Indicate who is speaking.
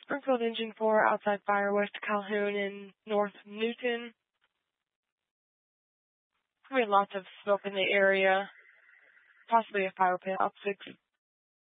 Speaker 1: Springfield Engine 4 outside fire west Calhoun and North Newton. We had lots of smoke in the area. Possibly a fire pit. I'll 6